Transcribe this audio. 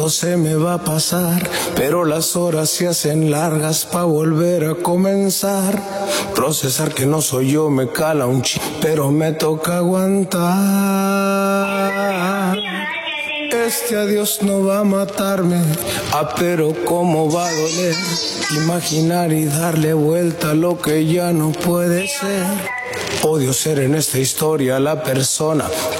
se me va a pasar, pero las horas se hacen largas pa' volver a comenzar. Procesar que no soy yo me cala un pero me toca aguantar. Este adiós no va a matarme, pero cómo va a doler imaginar y darle vuelta a lo que ya no puede ser. Odio ser en esta historia la persona